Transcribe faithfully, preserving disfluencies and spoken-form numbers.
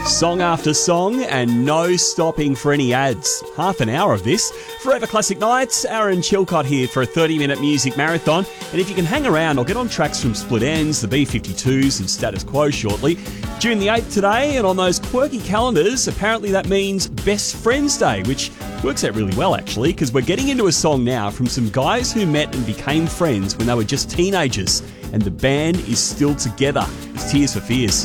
Song after song and no stopping for any ads. Half an hour of this. Forever Classic Nights, Aaron Chilcott here for a thirty minute music marathon. And if you can hang around, I'll get on tracks from Split Enz, the B fifty-twos and Status Quo shortly. June the eighth today, and on those quirky calendars, apparently that means Best Friends Day, which works out really well actually, because we're getting into a song now from some guys who met and became friends when they were just teenagers, and the band is still together. It's Tears for Fears.